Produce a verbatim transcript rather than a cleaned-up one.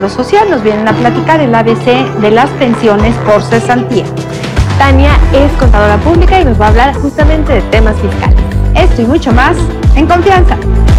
Social nos vienen a platicar el A B C de las pensiones por cesantía. Tania es contadora pública y nos va a hablar justamente de temas fiscales. Esto y mucho más en Confianza.